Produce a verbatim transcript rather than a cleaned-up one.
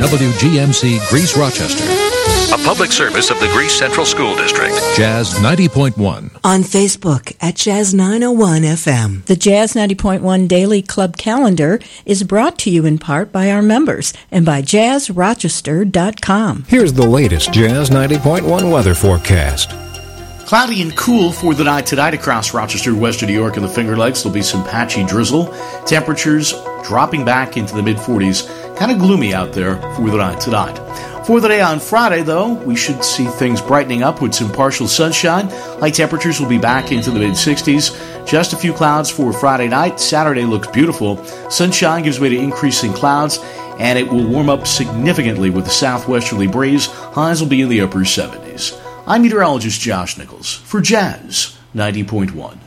W G M C Greece Rochester. A public service of the Greece Central School District. Jazz ninety point one. On Facebook at Jazz nine oh one F M. The Jazz ninety point one Daily Club Calendar is brought to you in part by our members and by jazz rochester dot com. Here's the latest Jazz ninety point one weather forecast. Cloudy and cool for the night tonight across Rochester, western New York, and the Finger Lakes. There'll be some patchy drizzle. Temperatures dropping back into the mid forties. Kind of gloomy out there for the night tonight. For the day on Friday, though, we should see things brightening up with some partial sunshine. High temperatures will be back into the mid sixties. Just a few clouds for Friday night. Saturday looks beautiful. Sunshine gives way to increasing clouds, and it will warm up significantly with a southwesterly breeze. Highs will be in the upper seventies. I'm meteorologist Josh Nichols for Jazz ninety point one.